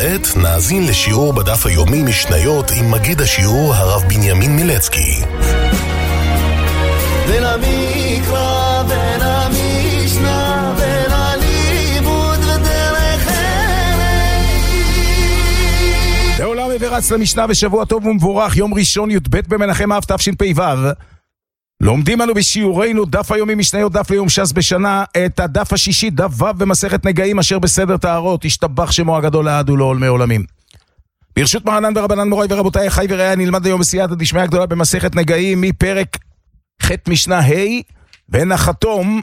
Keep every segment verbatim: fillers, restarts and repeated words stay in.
וכעת נאזין לשיעור בדף היומי משניות עם מגיד השיעור הרב בנימין מילצקי. בין המקרא, בין המשנה, בין הלימוד ודרך ארץ. לעולם ורץ למשנה ושבוע טוב ומבורך, יום ראשון י"ב במנחם אב תשפ"ו. לומדים אנו בשיעורנו דף היומי משניות דף ליום ש"ס בשנה את הדף השישי, דף ו' במסכת נגעים אשר בסדר טהרות, השתבח שמו הגדול לעד ולעולמי עולמים. ברשות מרנן ורבנן מוריי ורבותיי, חי ורעי, נלמד היום בסייעתא דשמיא הגדולה במסכת נגעים מפרק ח' משנה ה' ונחתום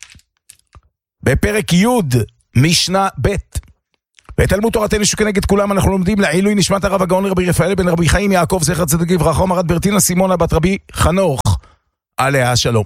בפרק י' משנה ב'. בתלמוד תורתנו שכנגד כולם אנחנו לומדים לעילוי נשמת הרב הגאון רבי רפאל בן רבי חיים יעקב זכר צדיק לברכה מרת ברטינה סימונה בת רבי חנוך עליה שלום.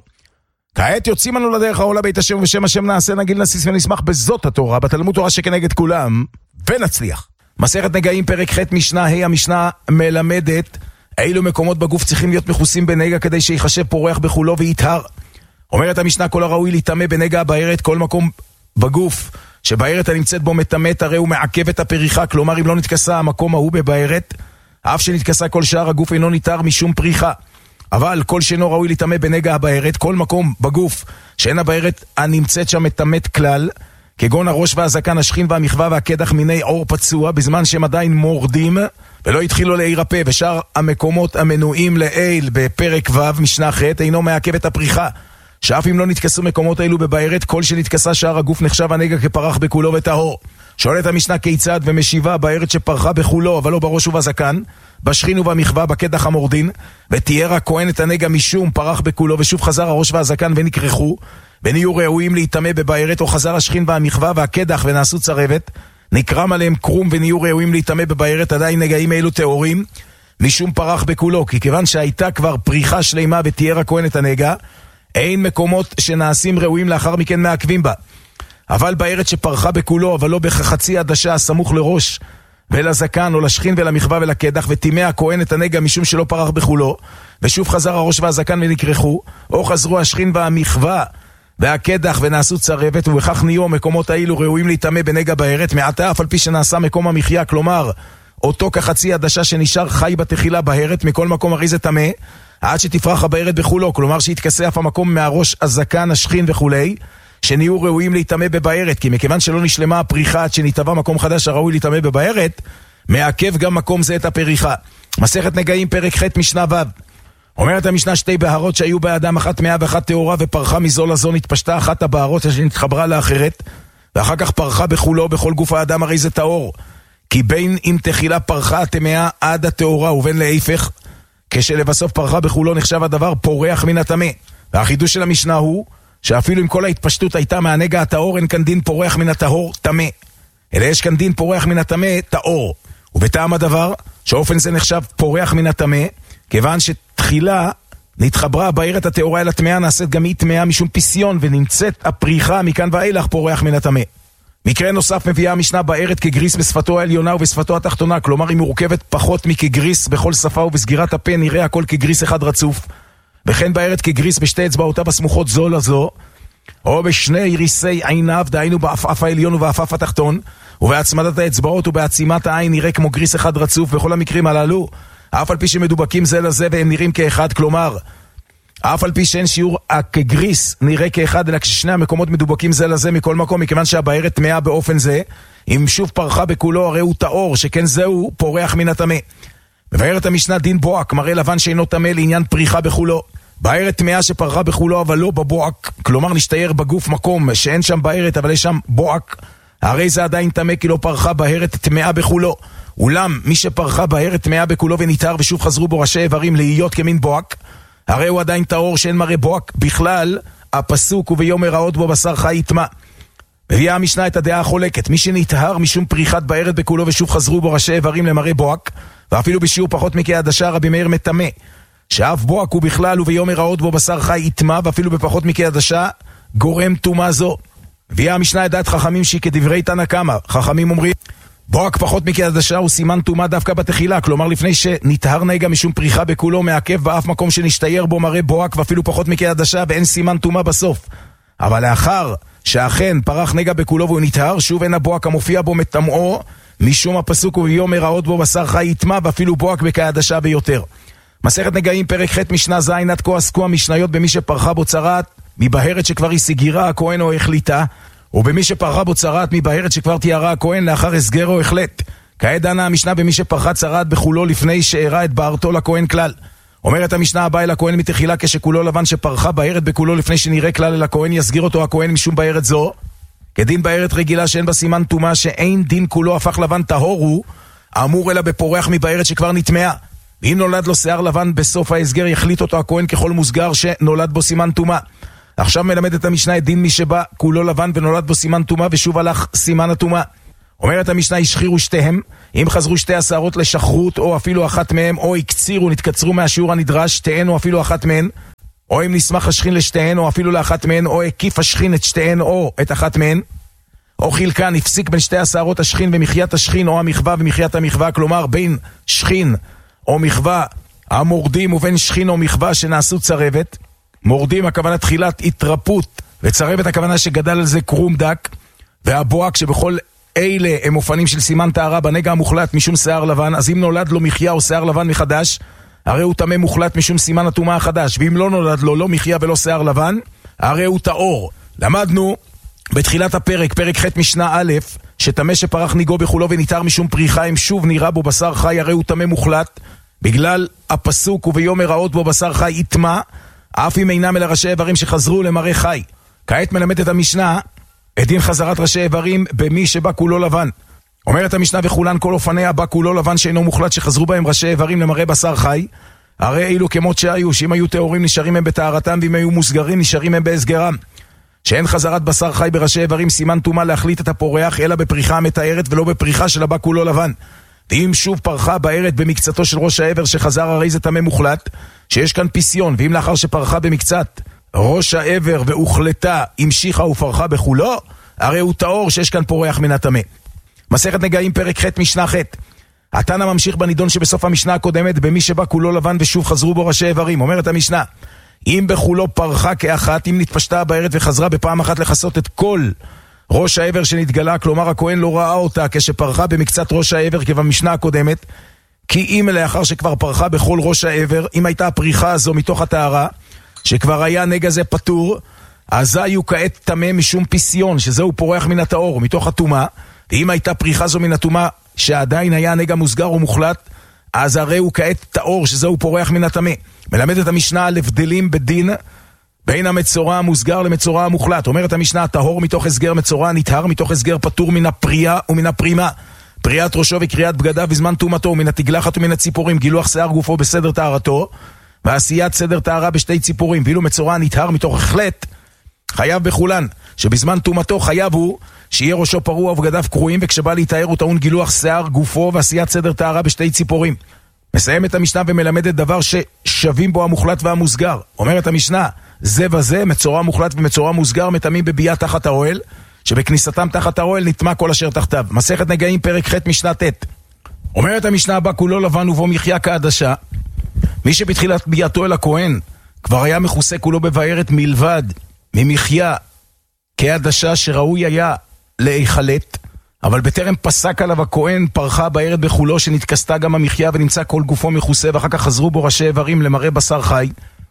כעת יוצאים אנו לדרך העולה בית השם ובשם השם נעשה נגיל נסיס ונשמח בזאת התורה בתלמוד תורה שכנגד כולם ונצליח. מסכת נגעים פרק ח' משנה ה' המשנה מלמדת אילו מקומות בגוף צריכים להיות מכוסים בנגע כדי שיחשב פורח בחולו ויתהר. אומרת המשנה כל הראוי להתאמה בנגע הבארת, כל מקום בגוף שבארת הנמצאת בו מטמאת הרי הוא מעכב את הפריחה, כלומר אם לא נתכסה המקום ההוא בבארת אף שנתכסה כל שאר הגוף אינו ניתר משום פריחה. אבל כל שאינו ראוי להתאמה בנגע הבארת, כל מקום בגוף שאין הבארת הנמצאת שם מטמאת כלל, כגון הראש והזקן, השכין והמחווה והקדח מיני עור פצוע בזמן שהם עדיין מורדים ולא התחילו להירפא, ושאר המקומות המנויים לעיל בפרק ו' משנה ח' אינו מעכב את הפריחה, שאף אם לא נתכסו מקומות האלו בבארת, כל שנתכסה שאר הגוף נחשב הנגע כפרח בכולו וטהור. שואלת המשנה כיצד, ומשיבה בארת שפרחה בכולו אבל לא בראש ובזקן, בשכין ובמחווה בקדח המורדין, ותיאר הכהן את הנגע משום פרח בכולו, ושוב חזר הראש והזקן ונקרחו ונהיו ראויים להתאמה בבארת, או חזר השכין והמחווה והקדח ונעשו צרבת, נקרם עליהם קרום ונהיו ראויים להתאמה בבארת, עדיין נגעים אלו טהורים משום פרח בכולו, כי כיוון שהייתה כבר פריחה שלמה ותיאר הכהן את הנגע, אין מקומות שנעשים ראויים לאחר מכן מעכבים בה. אבל בארת שפרחה בכולו אבל לא בחצי עדשה הסמוך לראש ולזקן או לשכין ולמחווה ולקדח, וטימא הכהן את הנגע משום שלא פרח בכולו, ושוב חזר הראש והזקן ונקרחו, או חזרו השכין והמחווה והקדח ונעשו צרבת, ובכך נהיו המקומות האלו ראויים להתאמה בנגע בארת, מעתה אף על פי שנעשה מקום המחיה, כלומר אותו כחצי עדשה שנשאר חי בתחילה בארת, מכל מקום הרי זה טמא עד שתפרח הבארת בכולו, כלומר שיתכסה אף המקום מהראש, הזקן, השכין וכולי, שנהיו ראויים להתאמה בבארת, כי מכיוון שלא נשלמה הפריחה עד שנתבע מקום חדש הראוי להתאמה בבארת, מעכב גם מקום זה את הפריחה. מסכת נגעים פרק ח' משנה ו'. אומרת המשנה שתי בהרות שהיו באדם, אחת טמאה ואחת טהורה, ופרחה מזו לזו, נתפשטה אחת הבהרות שנתחברה לאחרת, ואחר כך פרחה בכולו בכל גוף האדם הרי זה טהור, כי בין אם תחילה פרחה הטמאה עד הטהורה ובין להיפך, כשלבסוף פרחה בכולו נחשב הדבר פורח מן הטמא. והחידוש של המשנה הוא שאפילו אם כל ההתפשטות הייתה מהנגע הטהור, אין כאן דין פורח מן הטהור טמא, אלא יש כאן דין פורח מן הטמא טהור. ובטעם הדבר שאופן זה נחשב פורח מן הטמא, כיוון שתחילה נתחברה הבארת הטהורה אל הטמאה, נעשית גם היא טמאה משום פיסיון, ונמצאת הפריחה מכאן ואילך פורח מן הטמא. מקרה נוסף מביאה המשנה בארת כגריס בשפתו העליונה ובשפתו התחתונה, כלומר היא מורכבת פחות מכגריס בכל שפה, ובסגירת הפה נראה הכל כגריס אחד רצוף, וכן בארת כגריס בשתי אצבעותיו הסמוכות זו לזו, או בשני ריסי עיניו, דהיינו באפאף העליון ובאפאף התחתון, ובהצמדת האצבעות ובעצימת העין נראה כמו גריס אחד רצוף. בכל המקרים הללו, אף על פי שמדובקים זה לזה והם נראים כאחד, כלומר אף על פי שאין שיעור כגריס נראה כאחד, אלא כששני המקומות מדובקים זה לזה מכל מקום, מכיוון שהבארת טמאה באופן זה, אם שוב פרחה בכולו הרי הוא טהור, שכן זהו פורח מן הטמא. מבארת המשנה דין בועק, מראה לבן שאינו טמא לעניין פריחה בכולו. בארת טמאה שפרחה בכולו אבל לא בבועק, כלומר נשתייר בגוף מקום שאין שם בארת אבל יש שם בועק, הרי זה עדיין טמא כי לא פרחה בארת טמאה בכולו. אולם מי שפרחה בארת טמאה בכולו וניתר ושוב חזרו בו ראשי איברים להיות כמין בועק, הרי הוא עדיין טהור שאין מראה בועק בכלל, הפסוק וביום הראות בו בשר חי יטמא. מביאה המשנה את הדעה החולקת, מי שנטהר משום פריחת בארת בכולו ושוב חזרו בו ראשי איברים למראה בועק, ואפילו בשיעור פחות מכעדשה רבי מאיר מטמא, שאף בועק הוא בכלל וביום הראות בו בשר חי יטמא, ואפילו בפחות מכעדשה גורם טומאה זו. מביאה המשנה את דעת חכמים שהיא כדברי תנא קמא. חכמים אומרים בועק פחות מכעדשה הוא סימן טומאה דווקא בתחילה, כלומר לפני שנטהר נגע משום פריחה בכולו מעכב באף מקום שנשתייר בו מראה בועק ואפילו פחות מכעדשה, ואין סימן טומאה בסוף. אבל לאחר שאכן פרח נגע בכולו והוא נטהר, שוב אין הבועק המופיע בו מטמאו, משום הפסוק וביום מראות בו בשר חי יטמע, ואפילו בועק בקעדשה ביותר. מסכת נגעים פרק ח' משנה ז' עד כה עסקו המשניות במי שפרחה בו צרת מבהרת שכבר היא סגירה הכהן או החליטה, ובמי שפרחה בו צרת מבהרת שכבר תיארה הכהן לאחר הסגר או החלט. כעת דנה המשנה במי שפרחה צרת בחולו לפני שהראה את בהרתו לכהן כלל. אומרת המשנה הבאה אל הכהן מתחילה כשכולו לבן שפרחה בהרת בכולו לפני שנראה כלל אל הכהן יסגיר אותו הכהן משום בהרת זו, כדין בהרת רגילה שאין בה סימן טומאה שאין דין כולו הפך לבן טהור הוא אמור אלא בפורח מבהרת שכבר נטמעה. אם נולד לו שיער לבן בסוף ההסגר יחליט אותו הכהן ככל מוסגר שנולד בו סימן טומאה. עכשיו מלמדת המשנה את דין מי שבא כולו לבן ונולד בו סימן טומאה ושוב הלך סימן הטומאה. אומרת המשנה השחירו שתיהם, אם חזרו שתי השערות לשחרות או אפילו אחת מהם, או הקצירו נתקצרו מהשיעור הנדרש שתיהן או אפילו אחת מהן, או אם נשמח השכין לשתיהן או אפילו לאחת מהן, או הקיף השכין את שתיהן או את אחת מהן, או חילקן הפסיק בין שתי השערות השכין ומחיית השכין או המחווה ומחיית המחווה, כלומר בין שכין או מחווה המורדים ובין שכין או מחווה שנעשו צרבת. מורדים הכוונה תחילת התרפות, וצרבת הכוונה שגדל על זה קרום דק, והבועק שבכל אלה הם אופנים של סימן טהרה בנגע המוחלט משום שיער לבן. אז אם נולד לו מחיה או שיער לבן מחדש, הרי הוא טמא מוחלט משום סימן הטומאה החדש, ואם לא נולד לו לא מחיה ולא שיער לבן, הרי הוא טהור. למדנו בתחילת הפרק, פרק ח' משנה א', שטמא שפרח ניגו בחולו ונטהר משום פריחה, אם שוב נראה בו בשר חי, הרי הוא טמא מוחלט, בגלל הפסוק וביום מראות בו בשר חי יטמע, אף אם אינם אלא ראשי איברים שחזרו למראה חי. כעת מלמדת המשנה את דין חזרת ראשי איברים במי שבא כולו לבן. אומרת המשנה וכולן כל אופניה בא כולו לבן שאינו מוחלט שחזרו בהם ראשי איברים למראה בשר חי, הרי אילו כמות שהיו, שאם היו טהורים נשארים הם בטהרתם, ואם היו מוסגרים נשארים הם בהסגרם. שאין חזרת בשר חי בראשי איברים סימן טומאה להחליט את הפורח, אלא בפריחה המתארת ולא בפריחה של הבא כולו לבן. ואם שוב פרחה בארת במקצתו של ראש העבר שחזר, הרי זה טמא מוחלט, שיש כאן פיסיון. ואם לאחר שפרחה במקצת ראש העבר והוחלטה המשיכה ופרחה בחולו, הרי הוא טהור, שיש כאן פורח מן הטמא. מסכת נגעים פרק ח' משנה ח'. התנא ממשיך בנידון שבסוף המשנה הקודמת במי שבא כולו לבן ושוב חזרו בו ראשי איברים. אומרת המשנה, אם בחולו פרחה כאחת, אם נתפשטה בארת וחזרה בפעם אחת לחסות את כל ראש העבר שנתגלה, כלומר הכהן לא ראה אותה כשפרחה במקצת ראש העבר כבמשנה הקודמת, כי אם לאחר שכבר פרחה בכל ראש העבר, אם הייתה הפריחה הזו מתוך הטהרה שכבר היה נגע זה פטור, אזי הוא כעת טמא משום פיסיון, שזהו פורח מן הטהור מתוך הטומאה. ואם הייתה פריחה זו מן הטומאה שעדיין היה נגע מוסגר ומוחלט, אז הרי הוא כעת טהור, שזהו פורח מן הטמא. מלמדת המשנה על הבדלים בדין בין המצורע המוסגר למצורע המוחלט. אומרת המשנה, טהור מתוך הסגר מצורע, נטהר מתוך הסגר פטור מן הפרייה ומן הפרימה. פריית ראשו וקריאת בגדיו בזמן טומאתו, ומן התגלחת ומן הציפורים, גילוח שיער גופו בסדר טהרתו, ועשיית סדר טהרה בשתי ציפורים. ואילו מצורע נטהר מתוך החלט, חייב בכולן, שבזמן טומאתו חייב הוא שיהיה ראשו פרוע ובגדיו קרועים, וכשבא להתאר הוא טעון גילוח שיער גופו ועשיית סדר טהרה בשתי ציפורים. מסיים את המשנה ומלמדת דבר ששווים בו המוחלט והמוסגר. אומרת המשנה, זה וזה, מצורע מוחלט ומצורע מוסגר מטמאים בביאה תחת האוהל, שבכניסתם תחת האוהל נטמע כל אשר תחתיו. מסכת נגעים פרק ח' משנה ט'. אומרת המשנה הבא כולו לבן ובו מחיה כעדשה, מי שבתחילת ביאתו אל הכהן כבר היה מכוסה כולו בבארת מלבד ממחיה כעדשה שראוי היה להיחלט, אבל בטרם פסק עליו הכהן פרחה בארת בחולו שנתכסתה גם המחיה ונמצא כל גופו מכוסה, ואחר כך חזרו בו ראשי איברים למראה בשר חי.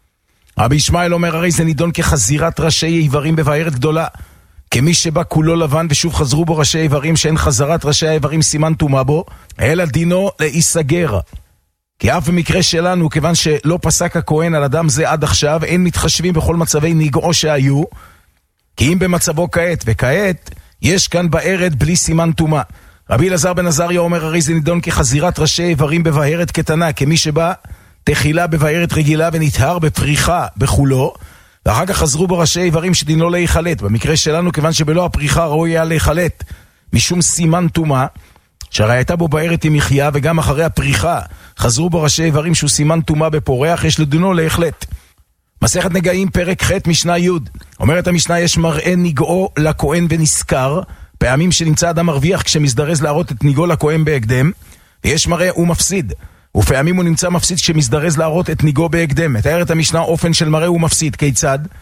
רבי ישמעאל אומר, הרי זה נידון כחזירת ראשי איברים בבארת גדולה, כמי שבא כולו לבן ושוב חזרו בו ראשי איברים, שאין חזרת ראשי האיברים סימן טומאה בו, אלא דינו להיסגר. כי אף במקרה שלנו, כיוון שלא פסק הכהן על אדם זה עד עכשיו, אין מתחשבים בכל מצבי נגעו שהיו, כי אם במצבו כעת, וכעת יש כאן בארת בלי סימן טומאה. רבי אלעזר בן עזריה אומר, הרי זה נידון כחזירת ראשי איברים בבארת קטנה, כמי שבא תחילה בבארת רגילה ונטהר בפריחה בחולו, ואחר כך חזרו בו ראשי איברים שדינו להיחלט. במקרה שלנו, כיוון שבלא הפריחה ראוי היה להיחלט משום סימן טומאה, שהרי הייתה בו בארת עם מחיה, וגם אחרי הפריחה חזרו בו ראשי איברים שהוא סימן טומאה בפורח, יש לדינו להיחלט. מסכת נגעים פרק ח' משנה י'. אומרת המשנה, יש מראה נגעו לכהן ונזכר, פעמים שנמצא אדם מרוויח כשמזדרז להראות את נגעו לכהן בהקדם, ויש מראה הוא מפסיד, ופעמים הוא נמצא מפסיד כשמזדרז להראות את נגעו בהקדם. מתארת המשנה אופן של מראה הוא מפסיד. כיצד?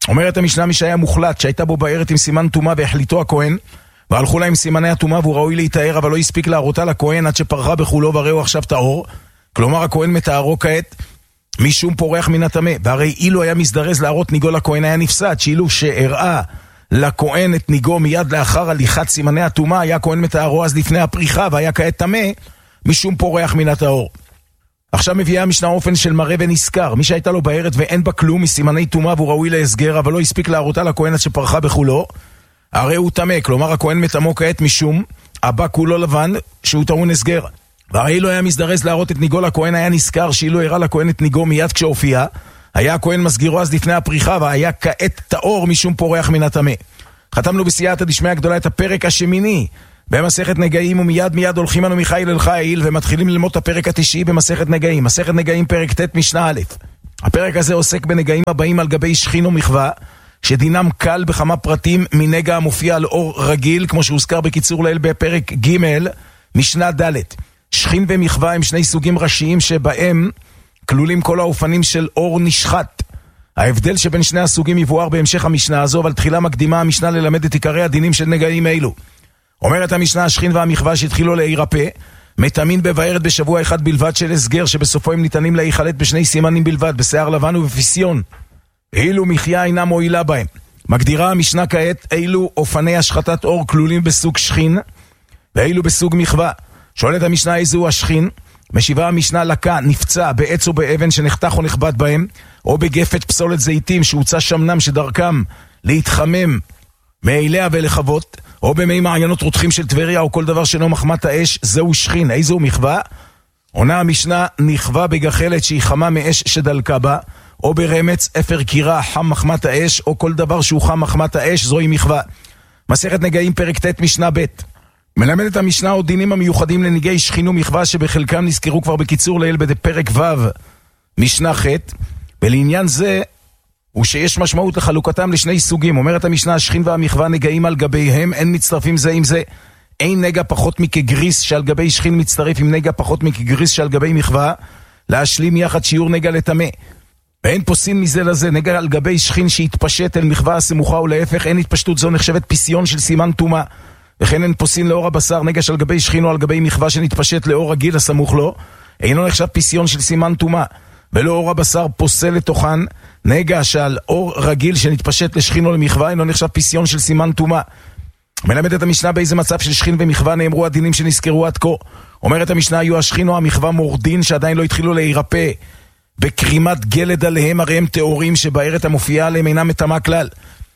אומרת המשנה, מי שהיה מוחלט, שהייתה בו בערת עם סימן טומאה והחליטו הכהן, והלכו להם סימני הטומאה והוא ראוי להתאר, אבל לא הספיק להראותה לכהן עד שפרחה בחולו וראו עכשיו טהור. כלומר הכהן מתארו כעת משום פורח מן הטמא, והרי אילו היה מזדרז להראות ניגו לכהן היה נפסד, שאילו שהראה לכהן את ניגו מיד לאחר הליכת סימני הטומאה, היה כהן מתארו אז לפני הפריחה והיה כעת טמא משום פורח מן הטהור. עכשיו מביאה המשנה אופן של מראה ונזכר, מי שהייתה לו בערת ואין בה כלום מסימני טומאה והוא ראוי להסגר, אבל לא הספיק להראותה לכהן עד שפרחה בחולו, הרי הוא טמא, כלומר הכהן מטמאו כעת משום הבא כולו לבן שהוא טעון הסגר. והרי לא היה מזדרז להראות את ניגו לכהן היה נזכר, שאילו הראה לכהן את ניגו מיד כשהופיע, היה הכהן מסגירו אז לפני הפריחה והיה כעת טהור משום פורח מן הטמא. חתמנו בסייעתא דשמיא הגדולה את הפרק השמיני במסכת נגעים, ומיד מיד הולכים אנו מחיל אל חיל ומתחילים ללמוד את הפרק התשיעי במסכת נגעים. מסכת נגעים פרק ט' משנה א'. הפרק הזה עוסק בנגעים הבאים על גבי שכין ומחווה, שדינם קל בכמה פרטים מנגע המופיע על אור רגיל, כמו שהוזכר בקיצור לעיל בפרק ג' משנה ד'. שכין ומחווה הם שני סוגים ראשיים שבהם כלולים כל האופנים של אור נשחט. ההבדל שבין שני הסוגים יבואר בהמשך המשנה הזו, אבל תחילה מקדימה המשנה ללמד את עיקרי הדינים של נגעים אלו. אומרת המשנה, השכין והמחווה שהתחילו להירפא מטמאים בבערת בשבוע אחד בלבד של הסגר, שבסופו הם ניתנים להיחלט בשני סימנים בלבד, בשיער לבן ובפיסיון, אילו מחיה אינה מועילה בהם. מגדירה המשנה כעת אילו אופני השחטת אור כלולים בסוג שכין ואילו בסוג מחווה. שואלת המשנה איזהו השכין? משיבה המשנה, לקה נפצע בעץ או באבן שנחתך או נכבד בהם, או בגפת פסולת זיתים שהוצא שמנם שדרכם להתחמם מאליה ולחוות, או במי מעיינות רותחים של טבריה, או כל דבר שאינו מחמת האש, זהו שכין. איזהו מחווה? עונה המשנה, נכווה בגחלת שהיא חמה מאש שדלקה בה, או ברמץ אפר קירה חם מחמת האש, או כל דבר שהוא חם מחמת האש, זוהי מחווה. מסכת נגעים פרק ט' משנה ב'. מלמדת המשנה עוד דינים המיוחדים לנגעי שכין ומחווה, שבחלקם נזכרו כבר בקיצור לעיל בפרק ו' משנה ח'. ולעניין זה הוא שיש משמעות לחלוקתם לשני סוגים. אומרת המשנה, השכין והמחווה נגעים על גביהם, אין מצטרפים זה עם זה. אין נגע פחות מכגריס שעל גבי שכין מצטרף עם נגע פחות מכגריס שעל גבי מחווה, להשלים יחד שיעור נגע לטמא. ואין פוסין מזה לזה. נגע על גבי שכין שהתפשט אל מחווה הסמוכה ולהפך, אין התפשטות זו נחשבת פיסיון של סימן טומאה. וכן אין פוסין לאור הבשר נגע שעל גבי שכין או על גבי מחווה שנתפשט לאור הגיל הסמוך לו, אינו נחשב פיסיון של סימן טומאה. ולא אור הבשר פוסל לתוכן, נגע שעל אור רגיל שנתפשט לשכין או למחווה אינו נחשב פיסיון של סימן טומאה. מלמדת המשנה באיזה מצב של שכין ומחווה נאמרו הדינים שנזכרו עד כה. אומרת המשנה, היו השכין או המחווה מורדין שעדיין לא התחילו להירפא בקרימת גלד עליהם, הרי הם תיאורים שבערת המופיעה עליהם אינה מטמאה כלל.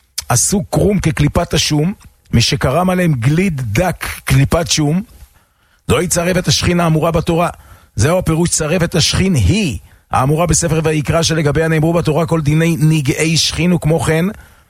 עשו קרום כקליפת השום, משקרם עליהם גליד דק קליפת שום, זוהי צרבת השכין האמורה בתורה. זהו הפירוש, צרבת השכין היא האמורה בספר ויקרא, שלגביה נאמרו בתורה כל דיני נגעי שכין, וכמו כן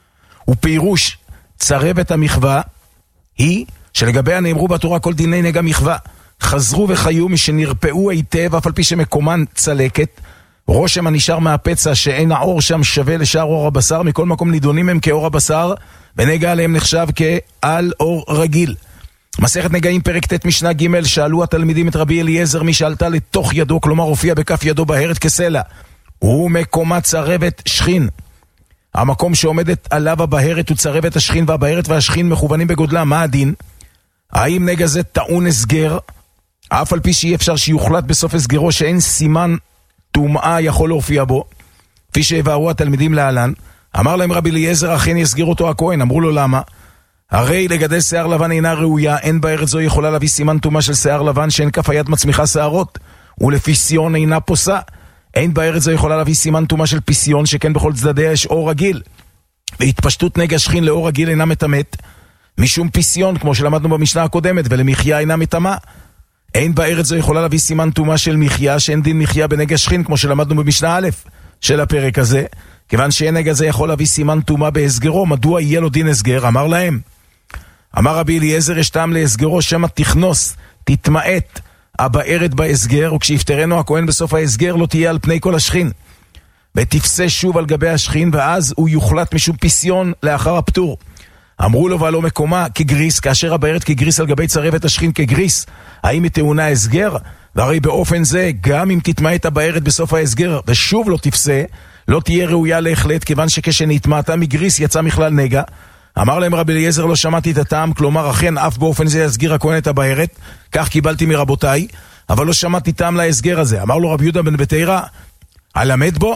ופירוש צרבת המחווה היא שלגביה נאמרו בתורה כל דיני נגע מחווה. חזרו וחיו משנרפאו היטב אף על פי שמקומן צלקת, רושם הנשאר מהפצע שאין האור שם שווה לשאר אור הבשר, מכל מקום נידונים הם כאור הבשר ונגע עליהם נחשב כעל אור רגיל. מסכת נגעים פרק ט' משנה ג'. שאלו התלמידים את רבי אליעזר, מי שעלתה לתוך ידו, כלומר הופיע בכף ידו בהרת כסלע, הוא מקומה צרבת שכין. המקום שעומדת עליו הבהרת הוא צרבת השכין, והבהרת והשכין מכוונים בגודלה. מה הדין? האם נגע זה טעון הסגר, אף על פי שאי אפשר שיוחלט בסוף הסגרו שאין סימן טומאה יכול להופיע בו, כפי שהבארו התלמידים להלן? אמר להם רבי אליעזר, אכן יסגיר אותו הכהן. אמרו לו, למה? הרי לגדל שיער לבן אינה ראויה, אין בארץ זו יכולה להביא סימן טומאה של שיער לבן שאין כף היד מצמיחה שערות, ולפיסיון אינה פוסה. אין בארץ זו יכולה להביא סימן טומאה של פיסיון שכן בכל צדדיה יש אור רגיל, והתפשטות נגע שכין לאור רגיל אינה מטמאת משום פיסיון, כמו שלמדנו במשנה הקודמת, ולמחיה אינה מטמאה. אין בארץ זו יכולה להביא סימן טומאה של מחיה שאין דין מחיה בנגע שכין, כמו שלמדנו במשנה א' של הפרק הזה, כיוון שאין נגע זה יכול להביא סימן טומאה בהסגרו. מדוע יהיה לו דין הסגר? אמר להם, אמר רבי אליעזר, יש טעם להסגרו שמא תכנוס, תתמעט הבערת בהסגר, וכשיפטרנו הכהן בסוף ההסגר לא תהיה על פני כל השכין, ותפסה שוב על גבי השכין, ואז הוא יוחלט משום פיסיון לאחר הפטור. אמרו לו, ועלו מקומה כגריס, כאשר הבערת כגריס על גבי צרבת השכין כגריס, האם היא טעונה הסגר? והרי באופן זה גם אם תתמעט הבערת בסוף ההסגר ושוב לא תפסה, לא תהיה ראויה להחלט, כיוון שכשנתמעתה מגריס יצא מכלל נגע. אמר להם רבי אליעזר, לא שמעתי את הטעם, כלומר אכן אף באופן זה יסגיר הכהן את הבארת, כך קיבלתי מרבותיי, אבל לא שמעתי טעם להסגר הזה. אמר לו רבי יהודה בן בתירא, אלמד בו?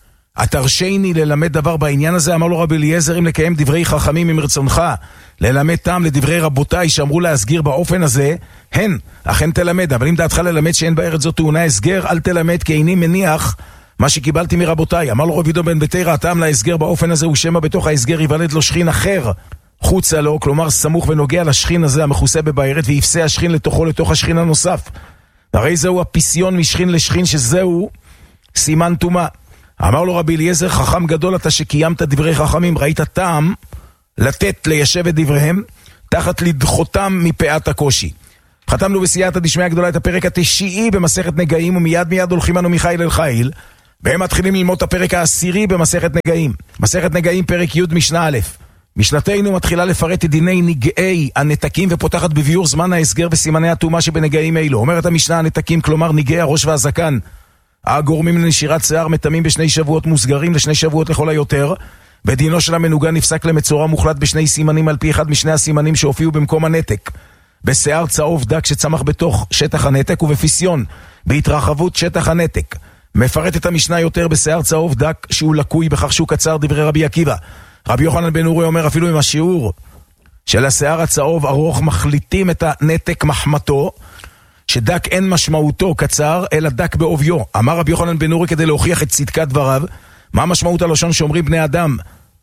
התרשני ללמד דבר בעניין הזה? אמר לו רבי אליעזר, אם לקיים דברי חכמים עם רצונך, ללמד טעם לדברי רבותיי שאמרו להסגיר באופן הזה, הן, אכן תלמד, אבל אם דעתך ללמד שאין בארץ זאת טעונה הסגר, אל תלמד, כי איני מניח מה שקיבלתי מרבותיי. אמר לו רבי יהודה בן בתירא, הטעם להסגר באופן הזה הוא שמא בתוך ההסגר יוולד לו שכין אחר חוצה לו, כלומר סמוך ונוגע לשכין הזה המכוסה בבארת, ויפסה השכין לתוכו לתוך השכין הנוסף. הרי זהו הפיסיון משכין לשכין, שזהו סימן טומאה. אמר לו רבי אליעזר, חכם גדול אתה שקיימת דברי חכמים, ראית טעם לתת ליישב את דבריהם תחת לדחותם מפאת הקושי. חתמנו בסייעתא דשמיא הגדולה את הפרק התשיעי במסכת נגעים, ומיד מיד הולכים אנו מחיל אל חיל, והם מתחילים ללמוד את הפרק העשירי במסכת נגעים. מסכת נגעים פרק י' משנה א'. משנתנו מתחילה לפרט את דיני נגעי הנתקים, ופותחת בביאור זמן ההסגר וסימני הטומאה שבנגעים אלו. אומרת המשנה, הנתקים, כלומר נגעי הראש והזקן, הגורמים לנשירת שיער, מטמאים בשני שבועות, מוסגרים לשני שבועות לכל היותר, ודינו של המנוגן נפסק למצורע מוחלט בשני סימנים על פי אחד משני הסימנים שהופיעו במקום הנתק: בשיער צהוב דק שצמח בתוך שטח הנתק, ובפיסיון בהתרחבות שטח הנתק. מפרט את המשנה יותר בשיער צהוב דק שהוא לקוי בכך שהוא קצר, דברי רבי עקיבא. רבי יוחנן בן אורי אומר, אפילו עם השיעור של השיער הצהוב ארוך מחליטים את הנתק מחמתו, שדק אין משמעותו קצר אלא דק בעוביו. אמר רבי יוחנן בן אורי כדי להוכיח את צדקת דבריו, מה משמעות הלשון שאומרים בני אדם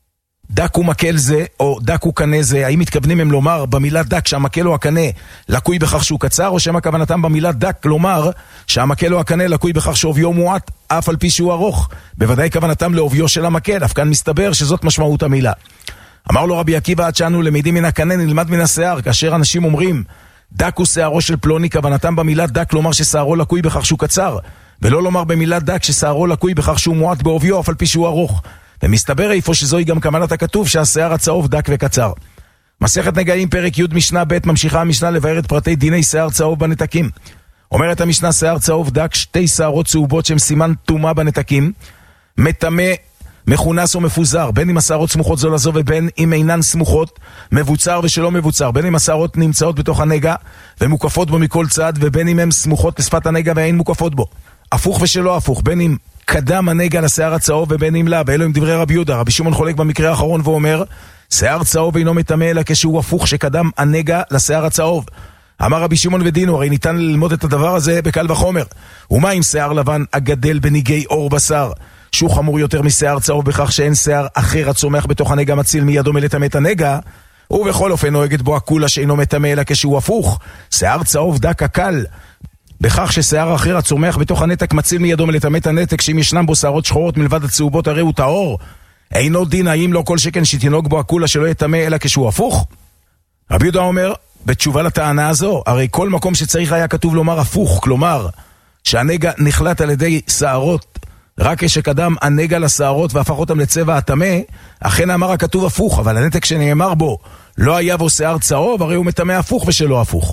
דק ומקל זה, או דק וקנה זה? האם מתכוונים הם לומר במילה דק שהמקל או הקנה לקוי בכך שהוא קצר, או שמה כוונתם במילה דק לומר שהמקל או הקנה לקוי בכך שעוביו מועט אף על פי שהוא ארוך? בוודאי כוונתם לעוביו של המקל, אף כאן מסתבר שזאת משמעות המילה. אמר לו רבי עקיבא, עד שאנו למדים מן הקנה נלמד מן השיער. כאשר אנשים אומרים דק הוא שיערו של פלוני, כוונתם במילה דק לומר ששיערו לקוי בכך שהוא קצר, ולא לומר במילה דק ששיערו לקוי בכך שהוא מועט בעוביו אף על פי שהוא ארוך. ומסתבר איפה שזוהי גם כוונת הכתוב שהשיער הצהוב דק וקצר. מסכת נגעים פרק י' משנה ב' ממשיכה המשנה לבאר את פרטי דיני שיער צהוב בנתקים. אומרת המשנה, שיער צהוב דק, שתי שערות צהובות שהם סימן טומאה בנתקים, מטמא, מכונס או מפוזר, בין אם השערות סמוכות זו לזו ובין אם אינן סמוכות, מבוצר ושלא מבוצר, בין אם השערות נמצאות בתוך הנגע ומוקפות בו מכל צד, ובין אם הן סמוכות לשפת הנגע ואין מוקפות בו, הפוך ושלא הפוך, בין אם קדם הנגע לשיער הצהוב ובין אם לא. ואלו הם דברי רבי יהודה. רבי שמעון חולק במקרה האחרון ואומר, שיער צהוב אינו מטמא אלא כשהוא הפוך שקדם הנגע לשיער הצהוב. אמר רבי שמעון ודינו, הרי ניתן ללמוד את הדבר הזה בקל וחומר. ומה עם שיער לבן הגדל בניגי אור בשר, שהוא חמור יותר משיער צהוב בכך שאין שיער אחר הצומח בתוך הנגע מציל מידו מלטמא את הנגע, ובכל אופן נוהגת בו הקולה שאינו מטמא אלא כשהוא הפוך, שיער צהוב דק הקל בכך ששיער אחר הצומח בתוך הנתק מציל מידו מלטמא את הנתק, שאם ישנם בו שערות שחורות מלבד הצהובות הרי הוא טהור, אינו דין, האם לא כל שכן שתינוג בו הקולה שלא יטמא אלא כשהוא הפוך? רבי יהודה אומר בתשובה לטענה הזו, הרי כל מקום שצריך היה כתוב לומר הפוך, כלומר שהנגע נחלט על ידי שערות רק כשקדם הנגע לשערות והפך אותם לצבע הטמא, אכן אמר הכתוב הפוך, אבל הנתק שנאמר בו לא היה בו שיער צהוב, הרי הוא מטמא הפוך ושלא הפוך.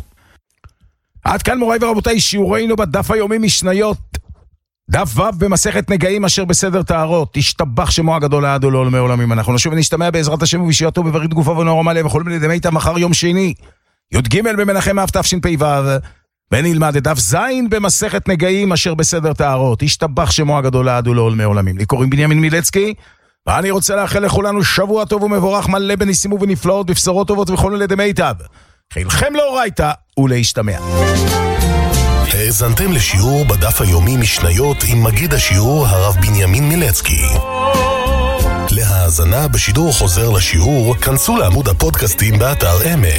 עד כאן מוריי ורבותיי שיעורנו בדף היומי משניות דף ו' במסכת נגעים אשר בסדר טהרות. תשתבח שמו הגדול לעד ולעולמי עולמים. אנחנו נשוב ונשתמע בעזרת השם ובישועתו בברית גופו ונוער מלא וכל מיני דמי מחר יום שני י"ג במנחם אב תשפ"ו, ונלמד את דף ז' במסכת נגעים אשר בסדר טהרות. תשתבח שמו הגדול לעד ולעולמי עולמים. לי קוראים בנימין מילצקי, ואני רוצה לאחל לכולנו שבוע טוב ומבורך מלא בניסים ובנפלאות, בבשורות טובות וכל מיני דמי טוב. חילכם לאורייתא ולהשתמע. האזנתם לשיעור בדף היומי משניות עם מגיד השיעור הרב בנימין מילצקי. להאזנה בשידור חוזר לשיעור כנסו לעמוד הפודקאסטים באתר אמת.